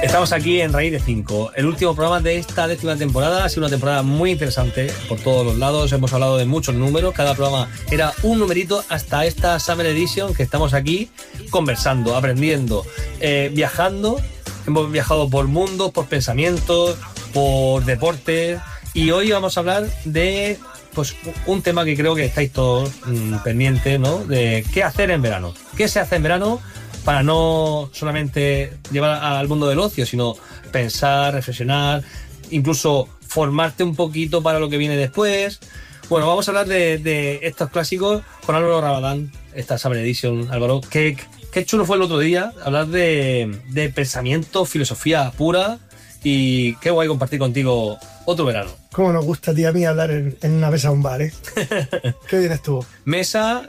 Estamos aquí en Raíz de 5, el último programa de esta 10ª temporada. Ha sido una temporada muy interesante por todos los lados. Hemos hablado de muchos números, cada programa era un numerito, hasta esta Summer Edition que estamos aquí conversando, aprendiendo, viajando. Hemos viajado por mundos, por pensamientos, por deportes, y hoy vamos a hablar de pues un tema que creo que estáis todos pendientes, ¿no? De qué hacer en verano. ¿Qué se hace en verano para no solamente llevar al mundo del ocio, sino pensar, reflexionar, incluso formarte un poquito para lo que viene después? Bueno, vamos a hablar de estos clásicos con Álvaro Rabadán, esta Summer Edition. Álvaro, qué chulo fue el otro día hablar de pensamiento, filosofía pura, y qué guay compartir contigo otro verano. Cómo nos gusta a ti y a mí hablar en una mesa de un bar, ¿eh? Qué bien estuvo. Mesa,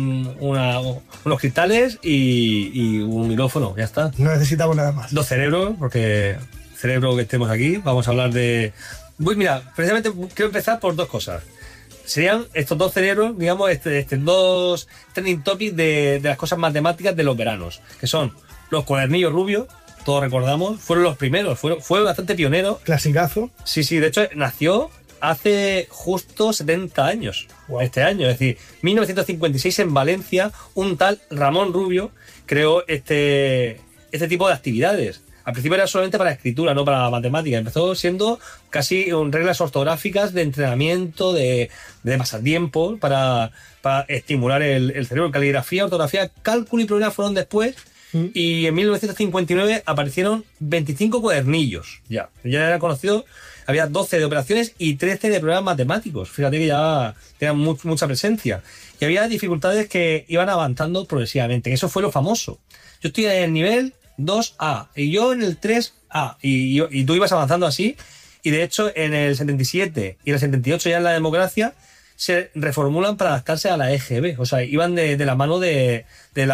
unos cristales y un micrófono, ya está. No necesitamos nada más. 2 cerebros, porque cerebro que estemos aquí, vamos a hablar de... Pues mira, precisamente quiero empezar por 2 cosas. Serían estos 2 cerebros, digamos, dos trending topics de las cosas matemáticas de los veranos, que son los cuadernillos rubios. Todos recordamos, fueron los primeros, fue bastante pionero. Clasicazo. Sí, de hecho nació hace justo 70 años, wow. Este año, es decir, 1956 en Valencia, un tal Ramón Rubio creó este tipo de actividades. Al principio era solamente para escritura, no para matemática. Empezó siendo casi reglas ortográficas de entrenamiento, de pasatiempo, para estimular el cerebro. Caligrafía, ortografía, cálculo y problemas fueron después. Y en 1959 aparecieron 25 cuadernillos. Ya era conocido. Había 12 de operaciones y 13 de problemas matemáticos. Fíjate que ya tenían mucha presencia. Y había dificultades que iban avanzando progresivamente. Eso fue lo famoso. Yo estoy en el nivel 2A y yo en el 3A. Y tú ibas avanzando así. Y de hecho en el 77 y en el 78 ya en la democracia se reformulan para adaptarse a la EGB. O sea, iban de la mano de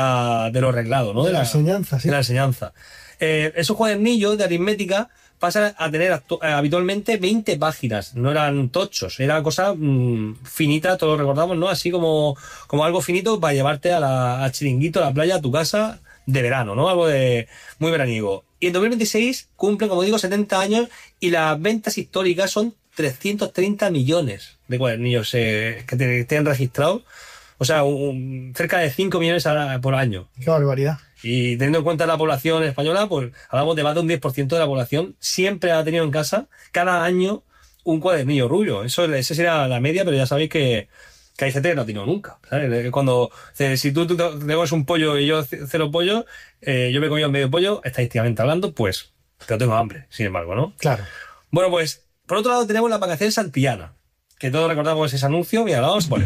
lo reglado, ¿no? De la enseñanza, sí. De la enseñanza. Esos cuadernillos de aritmética pasan a tener habitualmente 20 páginas. No eran tochos, era cosa finita, todos lo recordamos, ¿no? Así como algo finito para llevarte al chiringuito, a la playa, a tu casa de verano, ¿no? Algo de muy veraniego. Y en 2026 cumplen, como digo, 70 años y las ventas históricas son 330 millones de cuadernillos que estén registrados. O sea, cerca de 5 millones por año. ¡Qué barbaridad! Y teniendo en cuenta la población española, pues hablamos de más de un 10% de la población siempre ha tenido en casa cada año un cuadernillo rubio. Esa sería la media, pero ya sabéis que hay gente que no ha tenido nunca, ¿sabes? Si tú te comes un pollo y yo 0 pollo, yo me he comido medio pollo, estadísticamente hablando, pues pero tengo hambre, sin embargo, ¿no? Claro. Bueno, pues por otro lado tenemos las vacaciones santillanas, que todos recordamos ese anuncio. Mira, lo vamos a poner.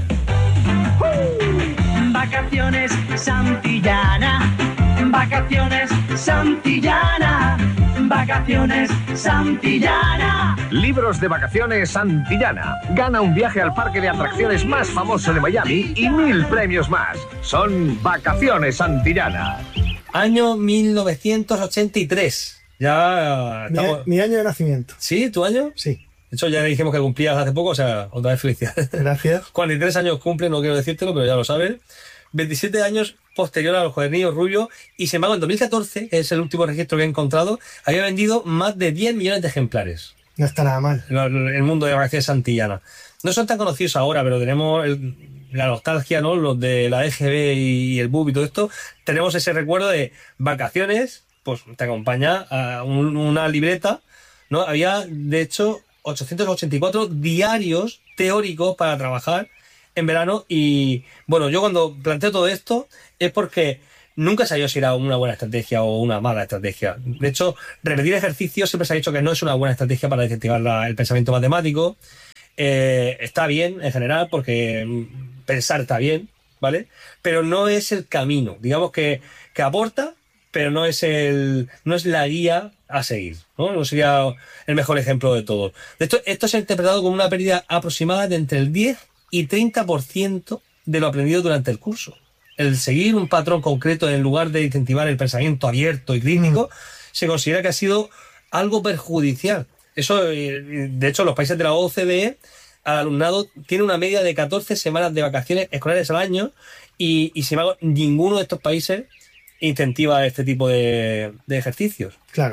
Vacaciones Santillana, vacaciones Santillana, vacaciones Santillana. Libros de vacaciones Santillana. Gana un viaje al parque de atracciones más famoso de Miami y 1000 premios más. Son Vacaciones Santillana. Año 1983. Ya estamos... mi año de nacimiento. ¿Sí? ¿Tu año? Sí. De hecho, ya dijimos que cumplías hace poco, o sea, otra vez felicidades. Gracias. 43 años cumple, no quiero decírtelo, pero ya lo sabes. 27 años posterior a los cuadernillos rubios, y sin embargo en 2014, que es el último registro que he encontrado, había vendido más de 10 millones de ejemplares. No está nada mal. El mundo de vacaciones santillana. No son tan conocidos ahora, pero tenemos la nostalgia, ¿no? Los de la EGB y el BUP y todo esto. Tenemos ese recuerdo de vacaciones, pues te acompaña a una libreta, ¿no? Había, de hecho, 884 diarios teóricos para trabajar en verano. Y bueno, yo cuando planteo todo esto es porque nunca sabía si era una buena estrategia o una mala estrategia. De hecho, repetir ejercicios siempre se ha dicho que no es una buena estrategia para incentivar el pensamiento matemático. Está bien en general porque pensar está bien, ¿vale? Pero no es el camino. Digamos que aporta, pero no es la guía a seguir, ¿no? No sería el mejor ejemplo de todo. De hecho, esto se ha interpretado como una pérdida aproximada de entre el 10 y 30% de lo aprendido durante el curso. El seguir un patrón concreto en lugar de incentivar el pensamiento abierto y crítico se considera que ha sido algo perjudicial. Eso, de hecho, los países de la OCDE, al alumnado tiene una media de 14 semanas de vacaciones escolares al año y sin embargo, ninguno de estos países incentiva este tipo de ejercicios. Claro.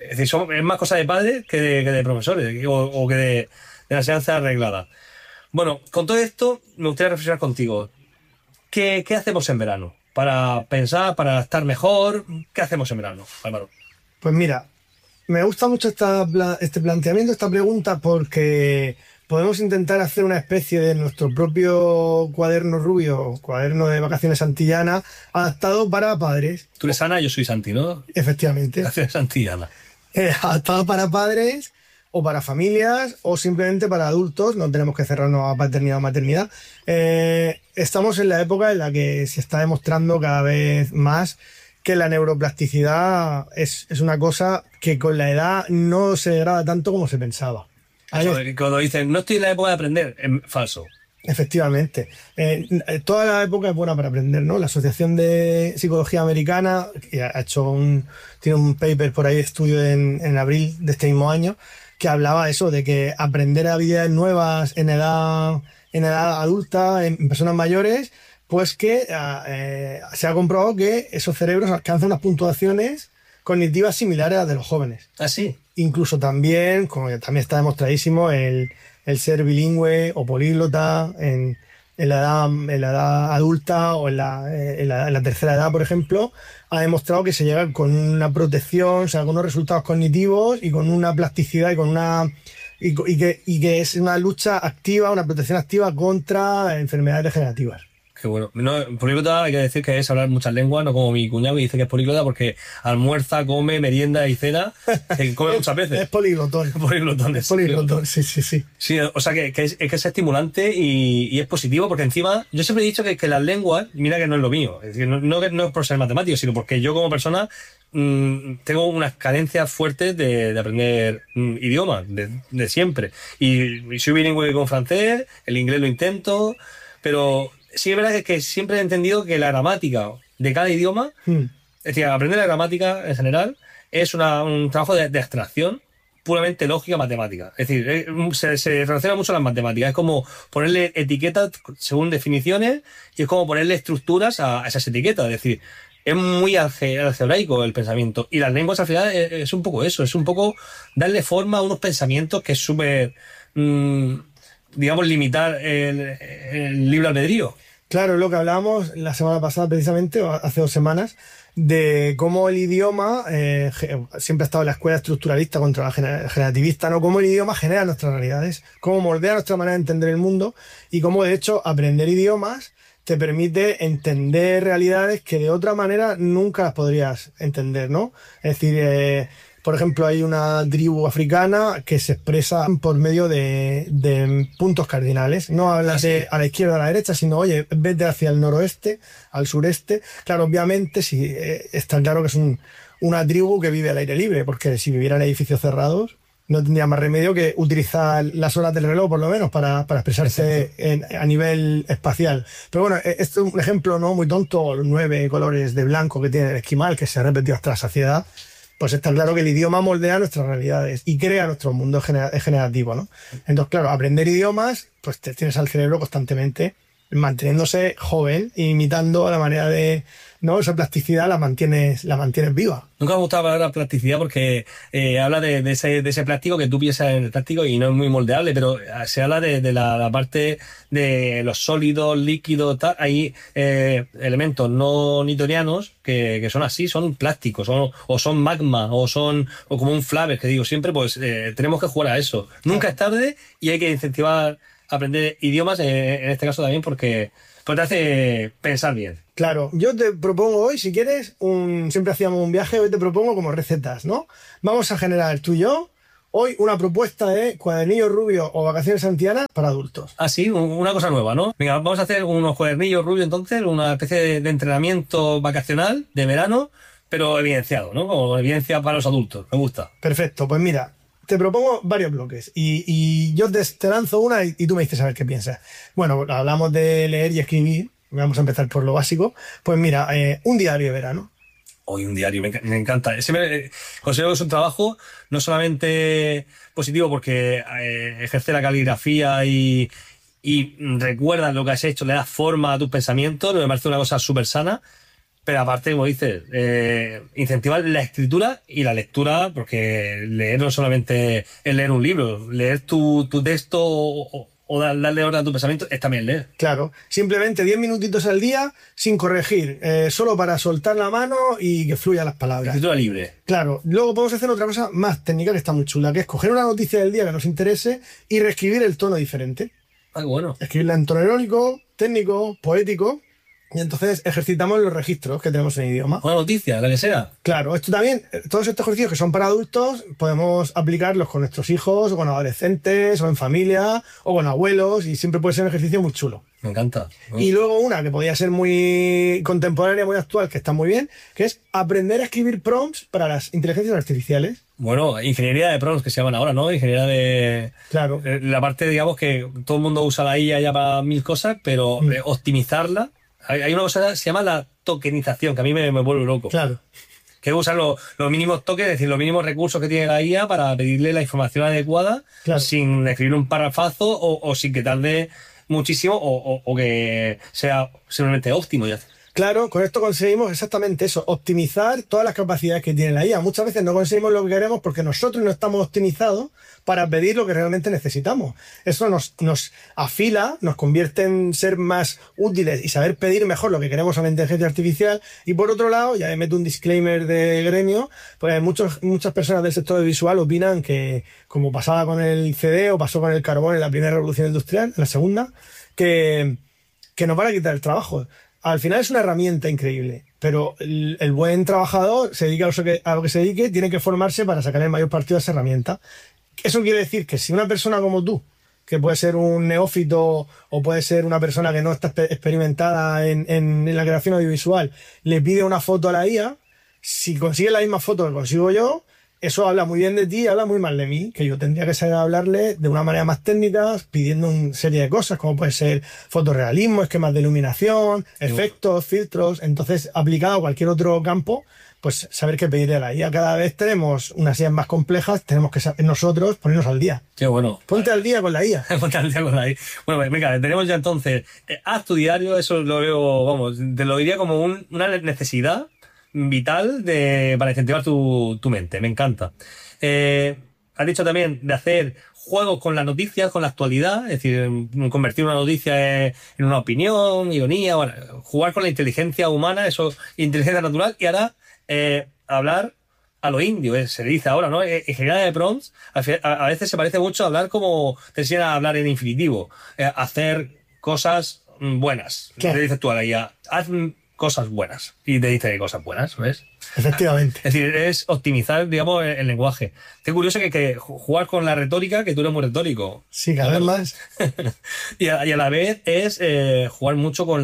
Es decir, es más cosa de padres que de profesores o que de la enseñanza arreglada. Bueno, con todo esto me gustaría reflexionar contigo. ¿Qué hacemos en verano? Para pensar, para estar mejor, ¿qué hacemos en verano, Álvaro? Pues mira, me gusta mucho este planteamiento, esta pregunta, porque podemos intentar hacer una especie de nuestro propio cuaderno rubio, cuaderno de vacaciones santillana, adaptado para padres. Tú eres Ana, yo soy Santi, ¿no? Efectivamente. Gracias, Santi y Ana. Adaptado para padres o para familias o simplemente para adultos. No tenemos que cerrarnos a paternidad o maternidad. Estamos en la época en la que se está demostrando cada vez más que la neuroplasticidad es una cosa que con la edad no se degrada tanto como se pensaba. Eso, cuando dicen, no estoy en la época de aprender, es falso. Efectivamente. Toda la época es buena para aprender, ¿no? La Asociación de Psicología Americana que ha hecho tiene un paper por ahí, estudio en abril de este mismo año, que hablaba eso de que aprender habilidades nuevas en edad adulta, en personas mayores, pues que se ha comprobado que esos cerebros alcanzan unas puntuaciones cognitivas similares a las de los jóvenes. ¿Ah, sí? Incluso también, como también está demostradísimo, el ser bilingüe o políglota en la edad adulta o en la tercera edad, por ejemplo, ha demostrado que se llega con una protección, o sea, con unos resultados cognitivos y con una plasticidad y que es una lucha activa, una protección activa contra enfermedades degenerativas. Qué bueno. No, políglota hay que decir que es hablar muchas lenguas, no como mi cuñado que dice que es políglota porque almuerza, come, merienda y cena, que come muchas veces. Es poliglotón. Poliglotón. Es poliglotón, sí. Sí, o sea que es estimulante y es positivo porque encima, yo siempre he dicho que las lenguas, mira que no es lo mío, es decir, no es por ser matemático, sino porque yo como persona tengo unas carencias fuertes de aprender idiomas, de siempre. Y soy bilingüe con francés, el inglés lo intento, pero sí es verdad que siempre he entendido que la gramática de cada idioma, es decir, aprender la gramática en general, es un trabajo de abstracción puramente lógica matemática. Es decir, se relaciona mucho a las matemáticas. Es como ponerle etiquetas según definiciones y es como ponerle estructuras a esas etiquetas. Es decir, es muy algebraico el pensamiento. Y las lenguas al final es un poco eso, es un poco darle forma a unos pensamientos que es súper, digamos, limitar el libre albedrío. Claro, lo que hablábamos la semana pasada precisamente, o hace 2 semanas, de cómo el idioma, siempre ha estado en la escuela estructuralista contra la generativista, ¿no? Cómo el idioma genera nuestras realidades, cómo moldea nuestra manera de entender el mundo y cómo, de hecho, aprender idiomas te permite entender realidades que de otra manera nunca las podrías entender, ¿no? Es decir, por ejemplo, hay una tribu africana que se expresa por medio de puntos cardinales. No hablas de a la izquierda o a la derecha, sino, oye, vete hacia el noroeste, al sureste. Claro, obviamente, sí, está claro que es una tribu que vive al aire libre, porque si viviera en edificios cerrados, no tendría más remedio que utilizar las horas del reloj, por lo menos, para expresarse a nivel espacial. Pero bueno, esto es un ejemplo no muy tonto, los 9 colores de blanco que tiene el esquimal, que se ha repetido hasta la saciedad. Pues está claro que el idioma moldea nuestras realidades y crea nuestro mundo generativo, ¿no? Entonces, claro, aprender idiomas, pues te tienes al cerebro constantemente manteniéndose joven e imitando la manera de, ¿no? Esa plasticidad la mantienes viva. Nunca me ha gustado la palabra plasticidad porque habla de ese plástico que tú piensas en el plástico y no es muy moldeable, pero se habla de la parte de los sólidos, líquidos, tal. Hay elementos no newtonianos que son así, son plásticos, o son magma, o como un Flaver, que digo siempre, pues tenemos que jugar a eso. Nunca es tarde y hay que incentivar aprender idiomas, en este caso también, porque te hace pensar bien. Claro, yo te propongo hoy, si quieres, siempre hacíamos un viaje, hoy te propongo como recetas, ¿no? Vamos a generar tú y yo hoy una propuesta de cuadernillo rubio o vacaciones santillanas para adultos. Ah, sí, una cosa nueva, ¿no? Venga, vamos a hacer unos cuadernillos rubios entonces, una especie de entrenamiento vacacional de verano, pero evidenciado, ¿no? Como evidencia para los adultos, me gusta. Perfecto, pues mira, te propongo varios bloques y yo te lanzo una y tú me dices a ver qué piensas. Bueno, hablamos de leer y escribir, vamos a empezar por lo básico. Pues mira, un diario de verano. Hoy un diario, me encanta. Considero que es un trabajo no solamente positivo porque ejerce la caligrafía y recuerdas lo que has hecho, le das forma a tus pensamientos, me parece una cosa súper sana, Pero aparte, como dices, incentivar la escritura y la lectura, porque leer no solamente es leer un libro, leer tu texto o darle orden a tu pensamiento es también leer. Claro, simplemente 10 minutitos al día sin corregir, solo para soltar la mano y que fluyan las palabras. Escritura libre. Claro, luego podemos hacer otra cosa más técnica que está muy chula, que es coger una noticia del día que nos interese y reescribir el tono diferente. Ah, bueno. Escribirla en tono irónico, técnico, poético, y entonces ejercitamos los registros que tenemos en idioma. Una noticia, la que sea. Claro, esto también, todos estos ejercicios que son para adultos, podemos aplicarlos con nuestros hijos, o con adolescentes, o en familia, o con abuelos, y siempre puede ser un ejercicio muy chulo. Me encanta. Y luego una que podría ser muy contemporánea, muy actual, que está muy bien, que es aprender a escribir prompts para las inteligencias artificiales. Bueno, ingeniería de prompts que se llaman ahora, ¿no? Ingeniería de... Claro. La parte, digamos, que todo el mundo usa la IA ya para mil cosas, pero optimizarla... Hay una cosa que se llama la tokenización, que a mí me vuelve loco. Claro. Que usan los mínimos tokens, es decir, los mínimos recursos que tiene la IA para pedirle la información adecuada, Claro. sin escribir un parrafazo o sin que tarde muchísimo o que sea simplemente óptimo. Ya. Claro, con esto conseguimos exactamente eso, optimizar todas las capacidades que tiene la IA. Muchas veces no conseguimos lo que queremos porque nosotros no estamos optimizados para pedir lo que realmente necesitamos. Eso nos afila, nos convierte en ser más útiles y saber pedir mejor lo que queremos a la inteligencia artificial. Y por otro lado, ya meto un disclaimer de gremio, pues muchas personas del sector visual opinan que, como pasaba con el CD o pasó con el carbón en la primera revolución industrial, en la segunda, que nos van a quitar el trabajo. Al final es una herramienta increíble, pero el buen trabajador, se dedica a lo que se dedique, tiene que formarse para sacar el mayor partido de esa herramienta. Eso quiere decir que si una persona como tú, que puede ser un neófito o puede ser una persona que no está experimentada en la creación audiovisual, le pide una foto a la IA, si consigue la misma foto que consigo yo, eso habla muy bien de ti y habla muy mal de mí, que yo tendría que saber hablarle de una manera más técnica, pidiendo una serie de cosas, como puede ser fotorrealismo, esquemas de iluminación, efectos, filtros. Entonces, aplicado a cualquier otro campo, pues saber qué pedirle a la IA. Cada vez tenemos unas IAs más complejas, tenemos que saber nosotros ponernos al día. Qué bueno. Ponte al día con la IA. Ponte al día con la IA. Bueno, venga, tenemos ya entonces, haz tu diario, eso lo veo, vamos, te lo diría como una necesidad vital para incentivar tu mente. Me encanta. Has dicho también de hacer juegos con las noticias, con la actualidad, es decir, convertir una noticia en una opinión, ironía, bueno, jugar con la inteligencia humana, eso, inteligencia natural, y ahora hablar a lo indio, se dice ahora, ¿no? Ingeniería de prompts, a veces se parece mucho a hablar como te enseñan a hablar en infinitivo, hacer cosas buenas. Claro. Le dices tú a la IA, haz cosas buenas. Y te dice cosas buenas, ¿ves? Efectivamente. Es decir, es optimizar, digamos, el lenguaje. Qué curioso que jugar con la retórica, que tú eres muy retórico. Sí, cada vez más. y a la vez es jugar mucho con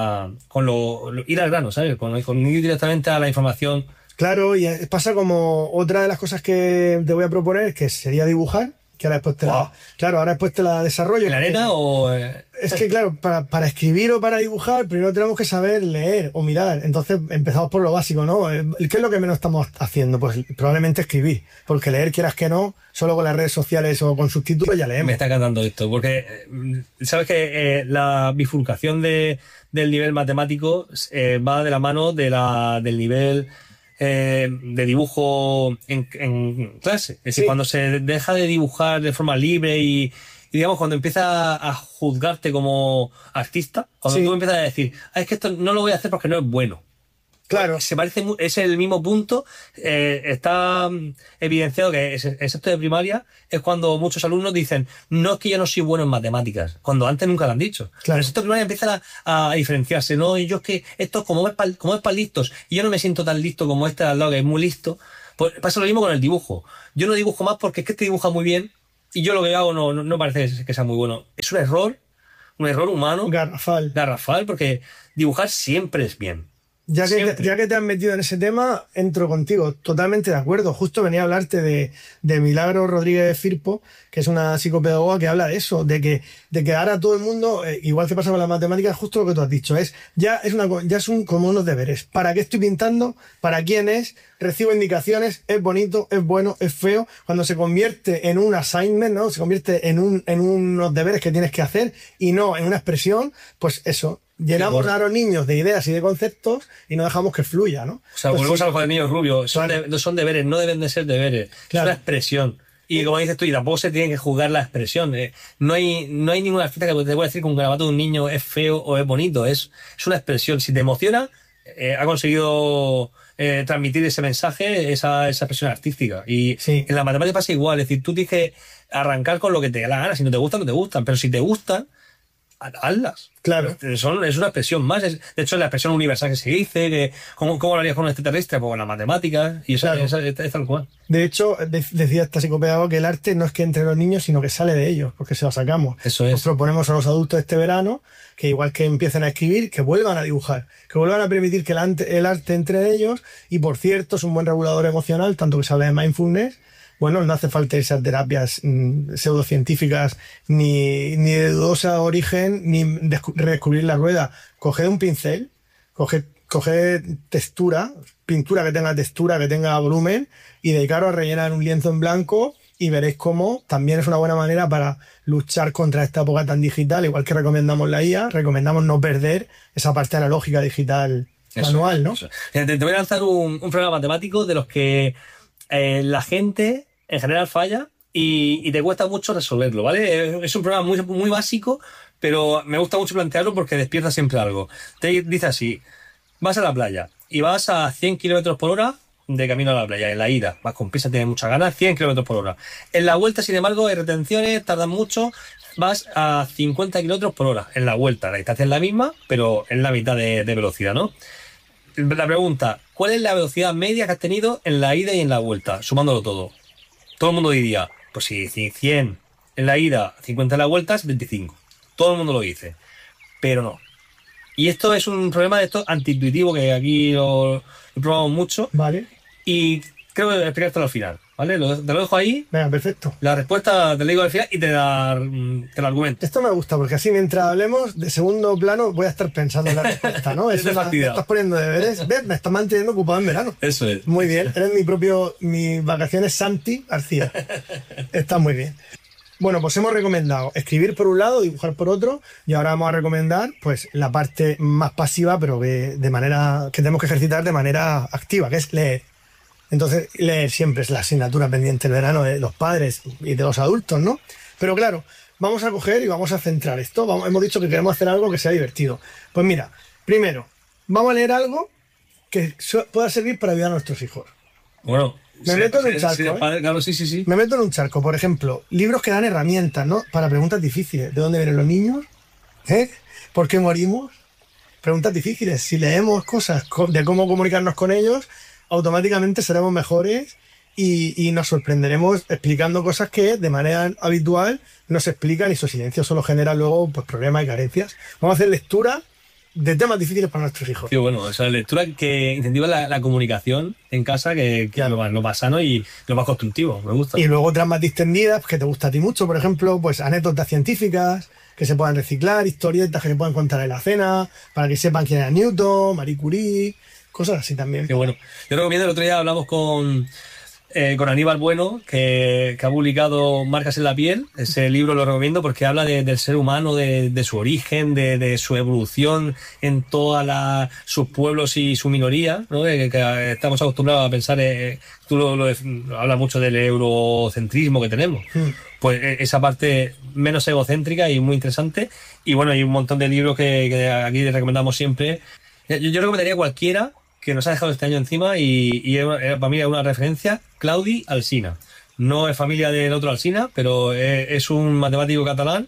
ir al grano, ¿sabes? Con ir directamente a la información. Claro, y pasa como otra de las cosas que te voy a proponer, que sería dibujar, que ahora después ahora después te la desarrollo. ¿En la arena o...? Es que claro, para escribir o para dibujar, primero tenemos que saber leer o mirar. Entonces empezamos por lo básico, ¿no? ¿Qué es lo que menos estamos haciendo? Pues probablemente escribir. Porque leer, quieras que no, solo con las redes sociales o con subtítulos ya leemos. Me está encantando esto, porque sabes que la bifurcación del nivel matemático va de la mano del nivel de dibujo en clase. Es decir, Sí. cuando se deja de dibujar de forma libre y digamos, cuando empieza a juzgarte como artista, cuando Sí. tú empiezas a decir, es que esto no lo voy a hacer porque no es bueno. Claro. Se parece, es el mismo punto. Está evidenciado que en sexto de primaria es cuando muchos alumnos dicen, no es que yo no soy bueno en matemáticas, cuando antes nunca lo han dicho. Claro. Pero en sexto de primaria empiezan a diferenciarse, ¿no? Y yo es que esto como es para listos, y yo no me siento tan listo como este de al lado que es muy listo. Pues pasa lo mismo con el dibujo. Yo no dibujo más porque es que este dibuja muy bien y yo lo que hago no parece que sea muy bueno. Es un error humano, garrafal, porque dibujar siempre es bien. Ya que te has metido en ese tema, entro contigo, totalmente de acuerdo. Justo venía a hablarte de Milagro Rodríguez Firpo, que es una psicopedagoga que habla de eso, de que ahora todo el mundo, igual que pasa con las matemáticas, justo lo que tú has dicho, como unos deberes. ¿Para qué estoy pintando? ¿Para quién es? Recibo indicaciones, es bonito, es bueno, es feo. Cuando se convierte en un assignment, ¿no? Se convierte en unos deberes que tienes que hacer y no en una expresión, pues eso. llenamos a los niños de ideas y de conceptos y no dejamos que fluya, ¿no? O sea, Pues volvemos sí, a los niños rubios. Son deberes, no deben de ser deberes. Claro. Es una expresión. Y como dices tú, y tampoco se tiene que juzgar la expresión. No hay ninguna artista que te pueda decir que un garabato de un niño es feo o es bonito. Es una expresión. Si te emociona, ha conseguido transmitir ese mensaje, esa expresión artística. Y Sí. en la matemática pasa igual. Es decir, tú tienes que arrancar con lo que te dé la gana. Si no te gustan, no te gustan. Pero si te gustan, hazlas. Claro. Es una expresión más. De hecho, es la expresión universal que se dice. Que, ¿cómo lo harías con un extraterrestre? Pues con las matemáticas. Y esa es tal cual. De hecho, decía esta psicopedagoga que el arte no es que entre los niños, sino que sale de ellos, porque se lo sacamos. Eso es. Nos proponemos a los adultos este verano que igual que empiecen a escribir, que vuelvan a dibujar, que vuelvan a permitir que el arte entre ellos. Y por cierto, es un buen regulador emocional, tanto que se habla de mindfulness. Bueno, no hace falta irse a terapias pseudocientíficas ni de dudosa origen, ni redescubrir la rueda. Coged un pincel, coged textura, pintura que tenga textura, que tenga volumen, y dedicaros a rellenar un lienzo en blanco y veréis cómo también es una buena manera para luchar contra esta época tan digital. Igual que recomendamos la IA, recomendamos no perder esa parte analógica digital manual, ¿no? Eso. Te voy a lanzar un programa matemático de los que la gente en general falla y te cuesta mucho resolverlo, ¿vale? Es un programa muy, muy básico, pero me gusta mucho plantearlo porque despierta siempre algo. Te dice así: vas a la playa y vas a 100 km por hora de camino a la playa. En la ida vas con prisa, tienes muchas ganas, 100 km por hora. En la vuelta, sin embargo, hay retenciones, tardan mucho, vas a 50 km por hora en la vuelta. La distancia es la misma, pero en la mitad de velocidad, ¿no? La pregunta: ¿cuál es la velocidad media que has tenido en la ida y en la vuelta? Sumándolo todo. Todo el mundo diría, pues si 100 en la ida, 50 en la vuelta, es 25. Todo el mundo lo dice. Pero no. Y esto es un problema de esto antiintuitivo, que aquí lo probamos mucho. Vale. Y creo que explicártelo al final, ¿vale? Te lo dejo ahí. Venga, perfecto. La respuesta te la digo al final y te la argumento. Esto me gusta, porque así mientras hablemos de segundo plano voy a estar pensando en la respuesta, ¿no? Es de me fastidiado. estás poniendo deberes. ¿Ves? Me estás manteniendo ocupado en verano. Eso es. Muy bien. Eres mis vacaciones Santi García. Está muy bien. Bueno, pues hemos recomendado escribir por un lado, dibujar por otro, y ahora vamos a recomendar pues la parte más pasiva, pero que tenemos que ejercitar de manera activa, que es leer. Entonces, leer siempre es la asignatura pendiente del verano de los padres y de los adultos, ¿no? Pero claro, vamos a coger y vamos a centrar esto. Hemos dicho que queremos hacer algo que sea divertido. Pues mira, primero, vamos a leer algo que pueda servir para ayudar a nuestros hijos. Bueno, Me meto en un charco, Claro, sí. Me meto en un charco. Por ejemplo, libros que dan herramientas, ¿no? Para preguntas difíciles. ¿De dónde vienen los niños? ¿Por qué morimos? Preguntas difíciles. Si leemos cosas de cómo comunicarnos con ellos, automáticamente seremos mejores y nos sorprenderemos explicando cosas que de manera habitual no se explican, y su silencio solo genera luego pues problemas y carencias. Vamos a hacer lectura de temas difíciles para nuestros hijos. Sí, bueno, esa lectura que incentiva la comunicación en casa, que es lo más sano y lo más constructivo. Me gusta. Y luego otras más distendidas, que te gusta a ti mucho, por ejemplo, pues anécdotas científicas que se puedan reciclar, historietas que se puedan contar en la cena, para que sepan quién era Newton, Marie Curie, cosas así también. Qué bueno. Yo recomiendo, el otro día hablamos con Aníbal Bueno, que ha publicado Marcas en la piel. Ese libro lo recomiendo porque habla del ser humano, de su origen, de su evolución en todos sus pueblos y su minoría, ¿no? Que estamos acostumbrados a pensar, tú lo hablas mucho del eurocentrismo que tenemos. Pues esa parte menos egocéntrica y muy interesante. Y bueno, hay un montón de libros que aquí recomendamos siempre. Yo recomendaría cualquiera que nos ha dejado este año encima y para mí es una referencia: Claudi Alsina. No es familia del otro Alsina, pero es un matemático catalán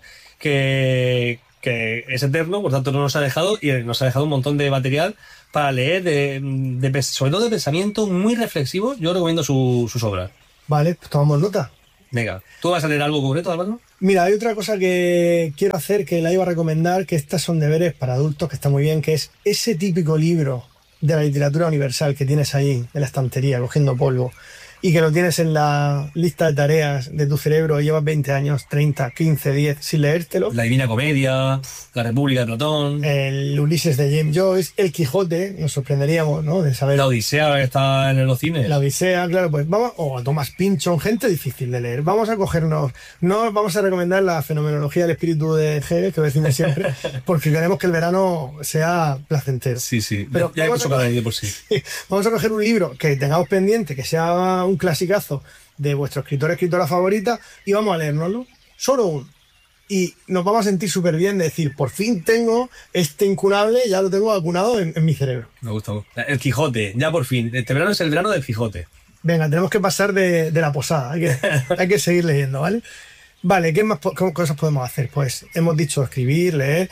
que es eterno, por tanto no nos ha dejado, y nos ha dejado un montón de material para leer, sobre todo de pensamiento muy reflexivo. Yo recomiendo sus obras. Vale, pues tomamos nota. Venga, ¿tú vas a leer algo concreto, Álvaro? Mira, hay otra cosa que quiero hacer, que la iba a recomendar, que estas son deberes para adultos, que está muy bien, que es ese típico libro de la literatura universal que tienes ahí en la estantería cogiendo polvo, y que lo tienes en la lista de tareas de tu cerebro y llevas 20 años, 30, 15, 10 sin leértelo. La Divina Comedia, La República de Platón, El Ulises de James Joyce, El Quijote, nos sorprenderíamos, ¿no? De saber. La Odisea que está en los cines. La Odisea, claro, pues vamos, o a Thomas Pynchon, gente difícil de leer. Vamos a cogernos, no vamos a recomendar la fenomenología del espíritu de Hegel, que decimos siempre, porque queremos que el verano sea placentero. Sí, sí. Pero ya hay mucho cada día por sí. Vamos a coger un libro que tengamos pendiente, que sea un clasicazo de vuestro escritor o escritora favorita, y vamos a leérnoslo. Solo uno. Y nos vamos a sentir súper bien de decir, por fin tengo este incunable, ya lo tengo acunado en mi cerebro. Me gusta. El Quijote, ya por fin. Este verano es el verano del Quijote. Venga, tenemos que pasar de la posada, hay que seguir leyendo, ¿vale? Vale, ¿qué más cosas podemos hacer? Pues hemos dicho escribir, leer,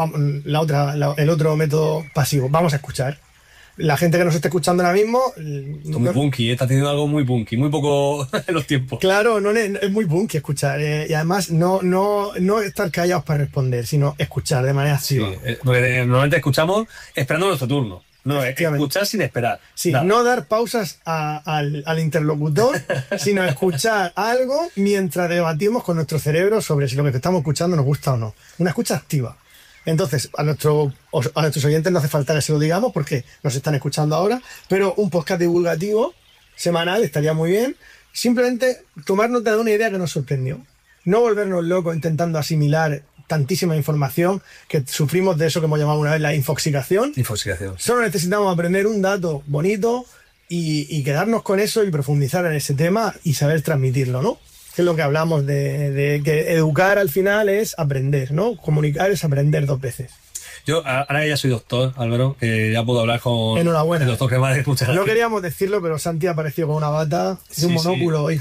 el otro método pasivo, vamos a escuchar. La gente que nos está escuchando ahora mismo... Esto muy punky, está haciendo algo muy punky, muy poco en los tiempos. Claro, es muy punky escuchar. Y además no estar callados para responder, sino escuchar de manera activa. Sí, porque normalmente escuchamos esperando nuestro turno. No, escuchar sin esperar. Sí, no dar pausas al interlocutor, sino escuchar algo mientras debatimos con nuestro cerebro sobre si lo que estamos escuchando nos gusta o no. Una escucha activa. Entonces, a nuestros oyentes no hace falta que se lo digamos porque nos están escuchando ahora, pero un podcast divulgativo semanal estaría muy bien. Simplemente tomar nota de una idea que nos sorprendió. No volvernos locos intentando asimilar tantísima información, que sufrimos de eso que hemos llamado una vez la infoxicación. Solo necesitamos aprender un dato bonito y quedarnos con eso y profundizar en ese tema y saber transmitirlo, ¿no? Que es lo que hablamos de que educar al final es aprender, ¿no? Comunicar es aprender 2 veces. Yo ahora que ya soy doctor, Álvaro, que ya puedo hablar con Enhorabuena. el doctor que me va a escuchar. No queríamos decirlo, pero Santi apareció con una bata y un monóculo hoy.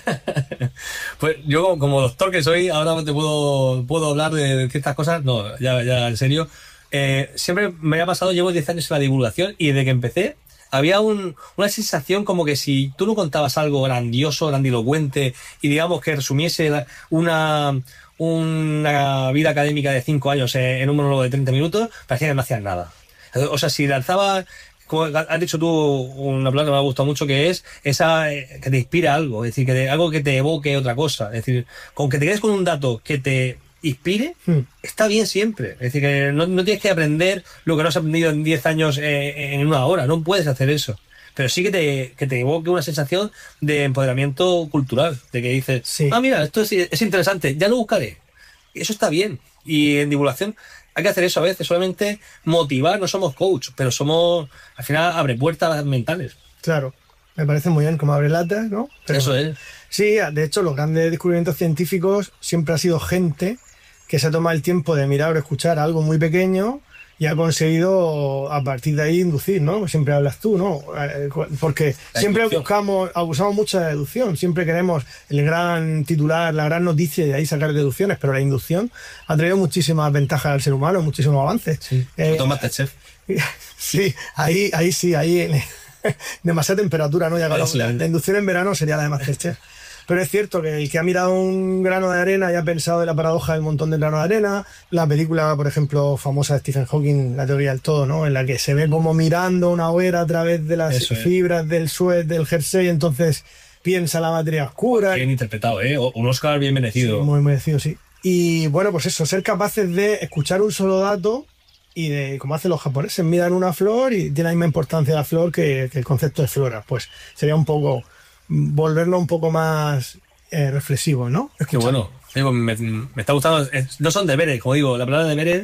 Pues yo como doctor que soy, ahora te puedo hablar de ciertas cosas. No, ya en serio. Siempre me ha pasado, llevo 10 años en la divulgación y desde que empecé había una sensación como que si tú no contabas algo grandioso, grandilocuente y digamos que resumiese una vida académica de 5 años en un monólogo de 30 minutos, parecía que no hacías nada. O sea, si lanzaba, como has dicho tú, una palabra que me ha gustado mucho, que es esa que te inspira algo, es decir, algo que te evoque otra cosa. Es decir, con que te quedes con un dato que te inspire, está bien siempre. Es decir, que no tienes que aprender lo que no has aprendido en 10 años en una hora, no puedes hacer eso. Pero sí que te evoque una sensación de empoderamiento cultural, de que dices, sí, mira, esto es interesante, ya lo buscaré. Eso está bien. Y en divulgación hay que hacer eso a veces, solamente motivar, no somos coach, pero somos, al final, abre puertas mentales. Claro, me parece muy bien como abre latas, ¿no? Pero, eso es. Sí, de hecho, los grandes descubrimientos científicos siempre ha sido gente que se ha tomado el tiempo de mirar o escuchar algo muy pequeño y ha conseguido a partir de ahí inducir, ¿no? Siempre hablas tú, ¿no? Porque siempre abusamos mucho de la deducción, siempre queremos el gran titular, la gran noticia y de ahí sacar deducciones, pero la inducción ha traído muchísimas ventajas al ser humano, muchísimos avances. Sí, Masterchef. Sí, ahí sí, demasiada temperatura, ¿no? Ya la inducción en verano sería la de Masterchef. Pero es cierto que el que ha mirado un grano de arena y ha pensado en la paradoja del montón de grano de arena, la película, por ejemplo, famosa de Stephen Hawking, La teoría del todo, ¿no? En la que se ve como mirando una hoguera a través de las fibras del suet, del jersey, entonces piensa la materia oscura. Bien interpretado, ¿eh? Un Oscar bien merecido. Sí, muy merecido, sí. Y bueno, pues eso, ser capaces de escuchar un solo dato y de, como hacen los japoneses, miran una flor y tiene la misma importancia la flor que el concepto de flora. Pues sería un poco volverlo un poco más reflexivo, ¿no? Qué bueno. Me está gustando. No son deberes, como digo, la palabra deberes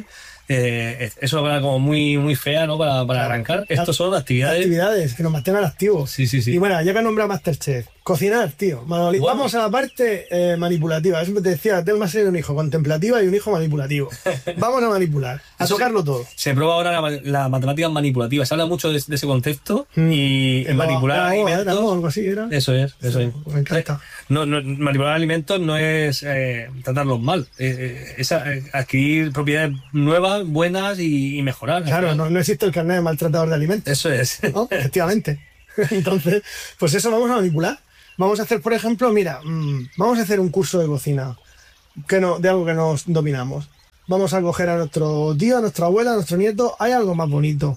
es una palabra como muy fea, ¿no? Para arrancar. Estos son actividades. Actividades que nos mantengan activos. Sí. Y bueno, ya que nombra Masterchef, cocinar, tío. Bueno. Vamos a la parte manipulativa. Siempre te decía, tengo una serie de un hijo contemplativa y un hijo manipulativo. Vamos a manipular, a tocarlo todo. Se prueba ahora la matemática manipulativa. Se habla mucho de ese concepto y manipular alimentos. Algo así era. Eso es. Me encanta. No, manipular alimentos no es tratarlos mal. Es adquirir propiedades nuevas, buenas y mejorar. Claro, no existe el carnet de maltratador de alimentos. Eso es. ¿No? Efectivamente. Entonces, pues eso vamos a manipular. Vamos a hacer, por ejemplo, mira, vamos a hacer un curso de cocina de algo que nos dominamos. Vamos a coger a nuestro tío, a nuestra abuela, a nuestro nieto. Hay algo más bonito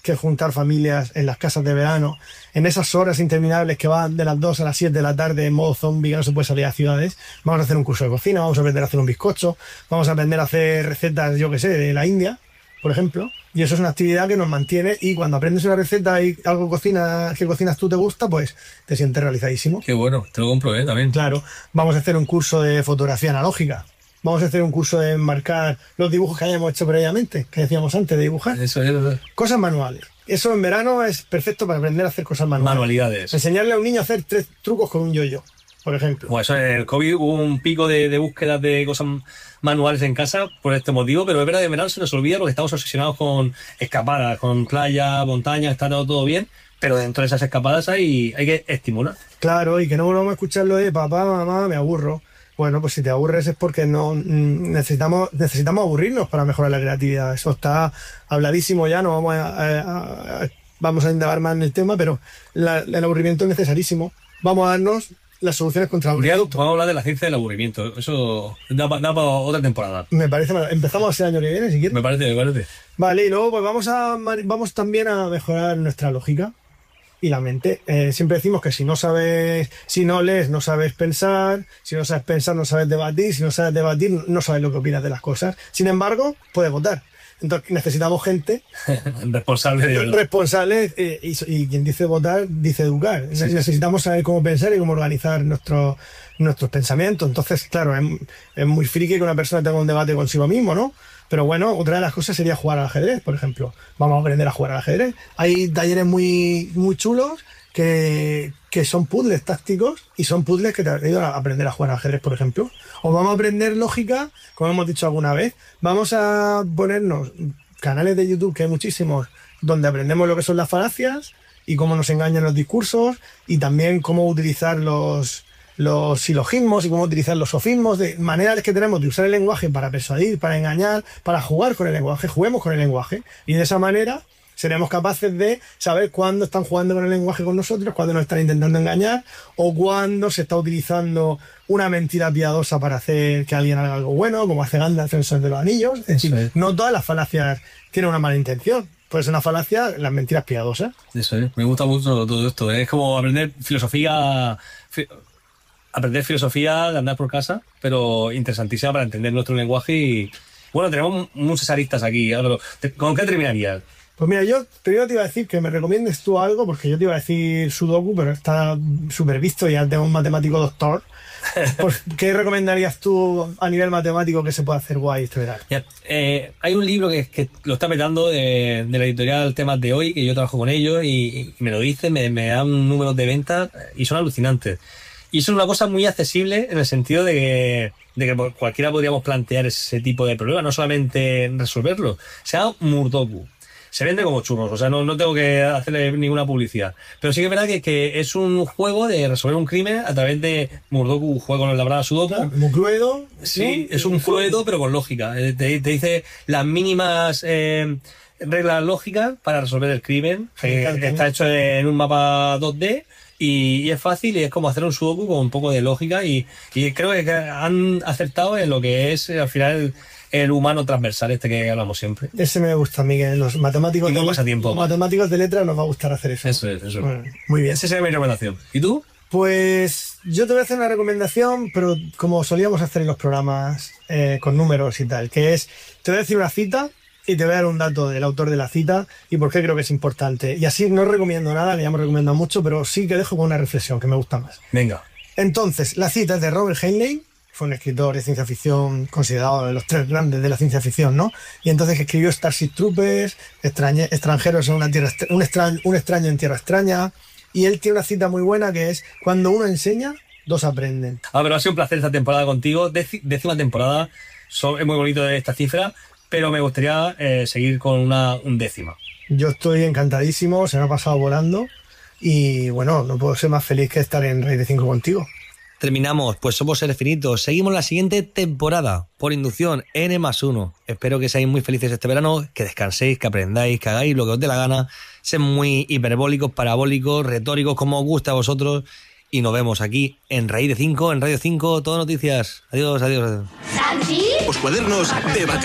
que juntar familias en las casas de verano, en esas horas interminables que van de las 2 a las 7 de la tarde en modo zombie, que no se puede salir a ciudades. Vamos a hacer un curso de cocina, vamos a aprender a hacer un bizcocho, vamos a aprender a hacer recetas, yo que sé, de la India, por ejemplo. Y eso es una actividad que nos mantiene, y cuando aprendes una receta y algo que cocinas tú te gusta, pues te sientes realizadísimo. Qué bueno, te lo compro, también. Claro, vamos a hacer un curso de fotografía analógica. Vamos a hacer un curso de enmarcar los dibujos que hayamos hecho previamente, que decíamos antes de dibujar. Eso es. Cosas manuales. Eso en verano es perfecto para aprender a hacer cosas manuales. Manualidades. Enseñarle a un niño a hacer 3 trucos con un yo-yo, por ejemplo. Bueno, eso en el COVID hubo un pico de búsquedas de cosas manuales en casa por este motivo, pero es verdad que en verano se nos olvida porque estamos obsesionados con escapadas, con playa, montaña, está todo bien, pero dentro de esas escapadas hay que estimular. Claro, y que no volvamos a escuchar lo de papá, mamá, me aburro. Bueno, pues si te aburres es porque no necesitamos aburrirnos para mejorar la creatividad. Eso está habladísimo ya, no vamos a indagar más en el tema, pero el aburrimiento es necesarísimo. Vamos a darnos las soluciones contra el aburrimiento. Vamos a hablar de la ciencia del aburrimiento. Eso da para otra temporada. Me parece mal. Empezamos el año que viene, si quieres. Me parece. Vale, y luego pues vamos también a mejorar nuestra lógica y la mente. Siempre decimos que si no lees, no sabes pensar, si no sabes pensar, no sabes debatir, si no sabes debatir, no sabes lo que opinas de las cosas. Sin embargo, puedes votar. Entonces necesitamos gente responsable, y quien dice votar, dice educar. Sí. Necesitamos saber cómo pensar y cómo organizar nuestros pensamientos. Entonces, claro, es muy friki que una persona tenga un debate consigo mismo, ¿no? Pero bueno, otra de las cosas sería jugar al ajedrez, por ejemplo. Vamos a aprender a jugar al ajedrez. Hay talleres muy, muy chulos que son puzzles tácticos, y son puzzles que te ayudan a aprender a jugar al ajedrez, por ejemplo. O vamos a aprender lógica, como hemos dicho alguna vez. Vamos a ponernos canales de YouTube, que hay muchísimos, donde aprendemos lo que son las falacias y cómo nos engañan los discursos, y también cómo utilizar los silogismos y cómo utilizar los sofismos, de maneras que tenemos de usar el lenguaje para persuadir, para engañar, para jugar con el lenguaje. Juguemos con el lenguaje, y de esa manera seremos capaces de saber cuándo están jugando con el lenguaje con nosotros, cuándo nos están intentando engañar, o cuándo se está utilizando una mentira piadosa para hacer que alguien haga algo bueno, como hace Gandalf en El Señor de los Anillos. Es decir, no todas las falacias tienen una mala intención. Puede ser una falacia las mentiras piadosas. Eso es. Me gusta mucho todo esto. Es como aprender filosofía de andar por casa, pero interesantísima para entender nuestro lenguaje. Y bueno, tenemos muchas aristas aquí. ¿Con qué terminarías? Pues mira, yo primero te iba a decir que me recomiendes tú algo, porque yo te iba a decir Sudoku, pero está súper visto, ya tengo un matemático doctor. ¿Qué recomendarías tú a nivel matemático que se pueda hacer guay este verano? Hay un libro que lo está petando de la editorial Temas de Hoy, que yo trabajo con ellos, y me lo dicen, me dan números de ventas y son alucinantes. Y eso es una cosa muy accesible en el sentido de que cualquiera podríamos plantear ese tipo de problema, no solamente resolverlo. Se llama Murdoku. Se vende como churros, o sea, no tengo que hacerle ninguna publicidad. Pero sí que es verdad que es un juego de resolver un crimen a través de Murdoku, un juego con el labrada Sudoku. Muy Cluedo. Sí, ¿no? Es un Cluedo, pero con lógica. Te dice las mínimas reglas lógicas para resolver el crimen. Está hecho en un mapa 2D. Y es fácil, y es como hacer un Sudoku con un poco de lógica, y creo que han acertado en lo que es al final el humano transversal este que hablamos siempre. Ese me gusta a mí, que los matemáticos de letras nos va a gustar hacer eso. Eso es. Bueno, muy bien. Esa sería mi recomendación. ¿Y tú? Pues yo te voy a hacer una recomendación, pero como solíamos hacer en los programas con números y tal, que es, te voy a decir una cita y te voy a dar un dato del autor de la cita y por qué creo que es importante. Y así no recomiendo nada, que ya me recomiendo mucho, pero sí que dejo con una reflexión que me gusta más. Venga. Entonces, la cita es de Robert Heinlein, fue un escritor de ciencia ficción considerado de los 3 grandes de la ciencia ficción, ¿no? Y entonces escribió Starship Troopers, Extranjeros en una tierra, un extraño en tierra extraña, y él tiene una cita muy buena que es: cuando uno enseña, 2 aprenden. Pero ha sido un placer esta temporada contigo, 10ª temporada, es muy bonito esta cifra, pero me gustaría seguir con una 10ª. Yo estoy encantadísimo, se me ha pasado volando, y bueno, no puedo ser más feliz que estar en Raíz de 5 contigo. Terminamos, pues somos Seres Finitos. Seguimos la siguiente temporada por inducción N+1. Espero que seáis muy felices este verano, que descanséis, que aprendáis, que hagáis lo que os dé la gana. Sed muy hiperbólicos, parabólicos, retóricos, como os gusta a vosotros. Y nos vemos aquí en Raíz de 5, en Radio 5, todo noticias. Adiós. Santi. Los cuadernos de vacaciones.